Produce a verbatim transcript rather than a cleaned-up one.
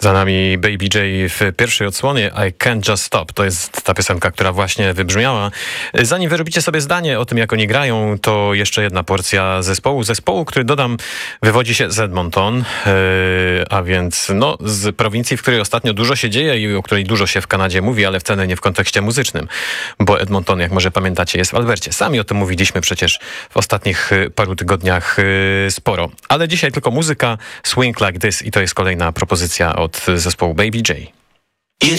Za nami Baby J w pierwszej odsłonie I Can't Just Stop. To jest ta piosenka, która właśnie wybrzmiała. Zanim wyrobicie sobie zdanie o tym, jak oni grają, to jeszcze jedna porcja zespołu. Zespołu, który, dodam, wywodzi się z Edmonton, yy, a więc no, z prowincji, w której ostatnio dużo się dzieje i o której dużo się w Kanadzie mówi, ale wcale nie w kontekście muzycznym, bo Edmonton, jak może pamiętacie, jest w Albercie. Sami o tym mówiliśmy przecież w ostatnich paru tygodniach yy, sporo. Ale dzisiaj tylko muzyka, Swing Like This i to jest kolejna propozycja od zespołu Baby J.